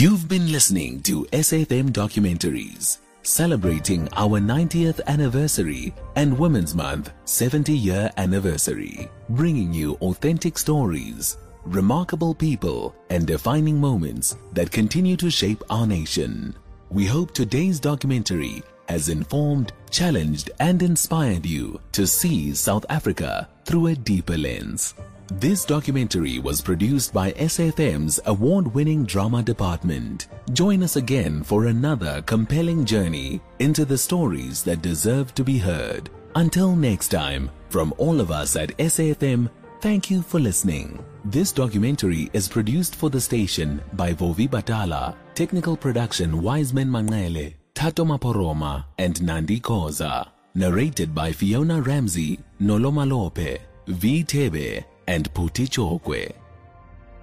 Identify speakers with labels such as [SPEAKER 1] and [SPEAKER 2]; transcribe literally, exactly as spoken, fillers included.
[SPEAKER 1] You've been listening to S A F M Documentaries, celebrating our ninetieth anniversary and Women's Month seventy-year anniversary, bringing you authentic stories, remarkable people, and defining moments that continue to shape our nation. We hope today's documentary has informed, challenged, and inspired you to see South Africa through a deeper lens. This documentary was produced by S A F M's award-winning drama department. Join us again for another compelling journey into the stories that deserve to be heard. Until next time, from all of us at S A F M, thank you for listening. This documentary is produced for the station by Vovi Batala, technical production Wiseman Mangele, Tato Maporoma, and Nandi Koza. Narrated by Fiona Ramsey, Noloma Lope, V. Tebe, and Puti Chokwe.